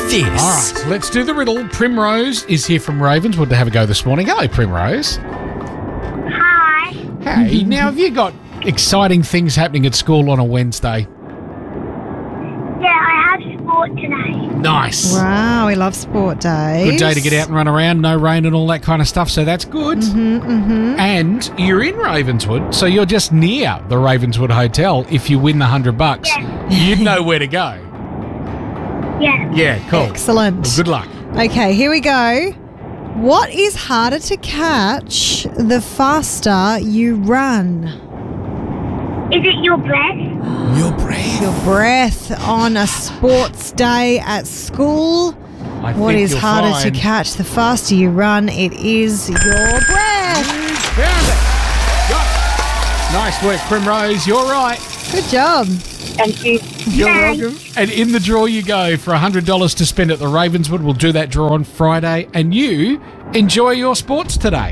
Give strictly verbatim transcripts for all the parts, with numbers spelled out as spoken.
this. All right, let's do the riddle. Primrose is here from Ravenswood to have a go this morning. Hello, Primrose. Hi. Hey, now have you got exciting things happening at school on a Wednesday? Yeah, I have sport today. Nice. Wow, we love sport days. Good day to get out and run around, no rain and all that kind of stuff, so that's good. Mm-hmm, mm-hmm. And you're in Ravenswood, so you're just near the Ravenswood Hotel. If you win the hundred bucks, Yeah. you'd know where to go. Yeah. Yeah, cool. Excellent. Well, good luck. Okay, here we go. What is harder to catch the faster you run? Is it your breath? Your breath. Your breath on a sports day at school. I What think is you'll harder find- to catch the faster you run? It is your breath. Found it. Got it. Nice work, Primrose. You're right. Good job. Thank you. You're Bye. welcome. And in the draw you go for one hundred dollars to spend at the Ravenswood. We'll do that draw on Friday. And you enjoy your sports today.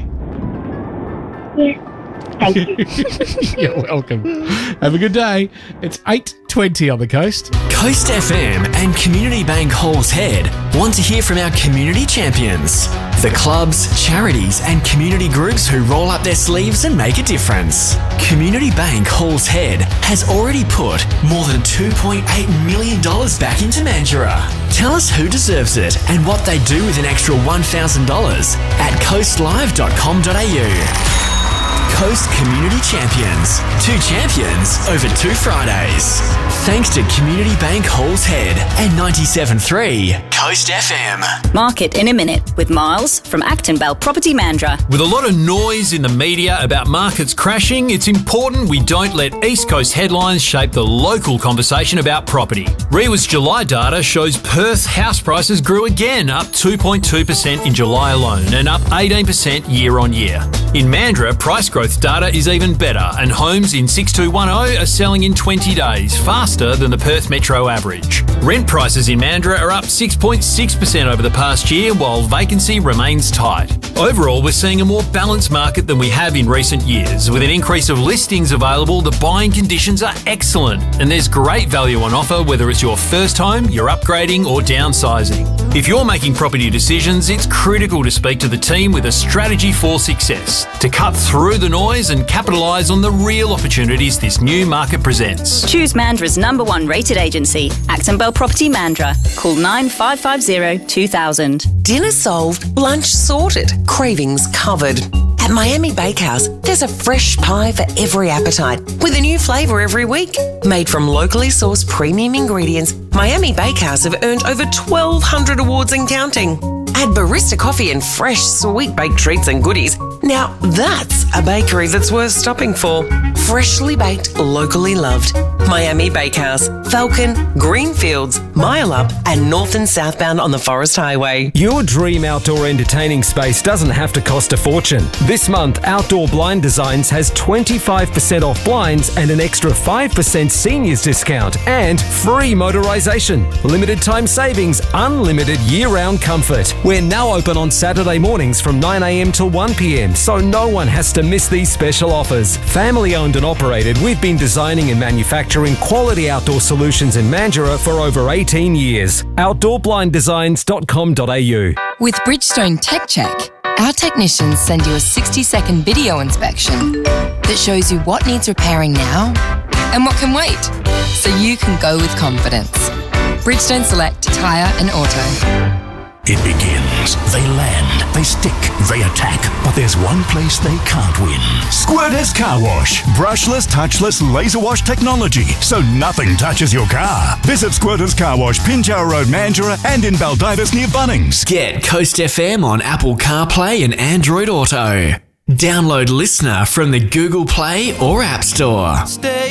Yeah. Thank you. You're welcome. Have a good day. It's eight twenty on the coast. Coast F M and Community Bank Halls Head want to hear from our community champions. The clubs, charities and community groups who roll up their sleeves and make a difference. Community Bank Halls Head has already put more than two point eight million dollars back into Mandurah. Tell us who deserves it and what they do with an extra one thousand dollars at coast live dot com dot a u. Coast Community Champions. Two champions over two Fridays. Thanks to Community Bank Halls Head and ninety-seven point three Coast F M. Market in a minute with Miles from Acton Bell Property Mandurah. With a lot of noise in the media about markets crashing, it's important we don't let East Coast headlines shape the local conversation about property. REIWA's July data shows Perth house prices grew again, up two point two percent in July alone and up eighteen percent year on year. In Mandurah, price growth data is even better, and homes in six two one zero are selling in twenty days, faster than the Perth metro average. Rent prices in Mandurah are up six point six percent over the past year, while vacancy remains tight. Overall, we're seeing a more balanced market than we have in recent years. With an increase of listings available, the buying conditions are excellent, and there's great value on offer whether it's your first home, you're upgrading or downsizing. If you're making property decisions, it's critical to speak to the team with a strategy for success, to cut through the noise and capitalise on the real opportunities this new market presents. Choose Mandurah's number one rated agency, Acton Bell Property Mandurah. Call nine five five zero two thousand. Dinner solved, lunch sorted, cravings covered. At Miami Bakehouse, there's a fresh pie for every appetite, with a new flavour every week. Made from locally sourced premium ingredients, Miami Bakehouse have earned over twelve hundred awards and counting. Add barista coffee and fresh sweet baked treats and goodies. Now that's a bakery that's worth stopping for. Freshly baked, locally loved. Miami Bakehouse, Falcon, Greenfields, Mile Up and north and southbound on the Forest Highway. Your dream outdoor entertaining space doesn't have to cost a fortune. This month, Outdoor Blind Designs has twenty-five percent off blinds and an extra five percent seniors discount and free motorisation. Limited time savings, unlimited year-round comfort. We're now open on Saturday mornings from nine a m till one p m, so no one has to miss these special offers. Family owned and operated, we've been designing and manufacturing quality outdoor solutions in Mandurah for over eighteen years. outdoor blind designs dot com dot a u. With Bridgestone Tech Check, our technicians send you a sixty second video inspection that shows you what needs repairing now and what can wait, so you can go with confidence. Bridgestone Select Tyre and Auto. It begins. They land, they stick, they attack. But there's one place they can't win. Squirters Car Wash. Brushless, touchless, laser wash technology, so nothing touches your car. Visit Squirters Car Wash, Pinjarra Road, Mandurah, and in Baldivis near Bunnings. Get Coast F M on Apple CarPlay and Android Auto. Download Listener from the Google Play or App Store. Stay